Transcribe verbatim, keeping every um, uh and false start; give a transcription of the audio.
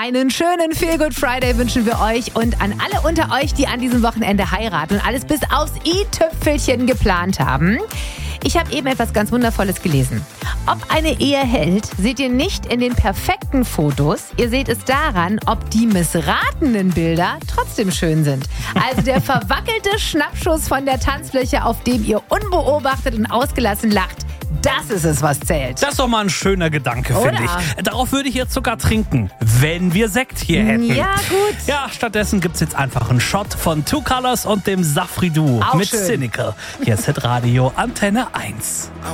Einen schönen Feel Good Friday wünschen wir euch und an alle unter euch, die an diesem Wochenende heiraten und alles bis aufs i-Tüpfelchen geplant haben. Ich habe eben etwas ganz Wundervolles gelesen. Ob eine Ehe hält, seht ihr nicht in den perfekten Fotos. Ihr seht es daran, ob die missratenen Bilder trotzdem schön sind. Also der verwackelte Schnappschuss von der Tanzfläche, auf dem ihr unbeobachtet und ausgelassen lacht. Das ist es, was zählt. Das ist doch mal ein schöner Gedanke, finde ich. Darauf würde ich jetzt sogar trinken, wenn wir Sekt hier hätten. Ja, gut. Ja, stattdessen gibt es jetzt einfach einen Shot von Two Colors und dem Safri Duo Auch mit schön. Cynical. Hier ist Hitradio Antenne eins.